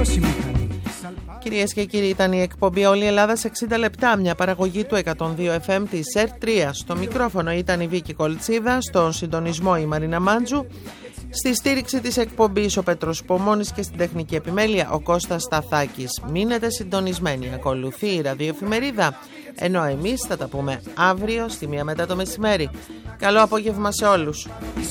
Κυρίες και κύριοι, ήταν η εκπομπή Όλη η Ελλάδα σε 60 λεπτά, μια παραγωγή του 102 FM της ΕΡΤ3. Στο μικρόφωνο ήταν η Βίκη Κολτσίδα, στον συντονισμό η Μαρίνα Μάντζου, στη στήριξη της εκπομπής ο Πέτρος Πομώνης και στην τεχνική επιμέλεια ο Κώστας Σταθάκης. Μείνετε συντονισμένοι, ακολουθεί η ραδιοεφημερίδα, ενώ εμείς θα τα πούμε αύριο στη 1 μετά το μεσημέρι. Καλό απόγευμα σε όλους.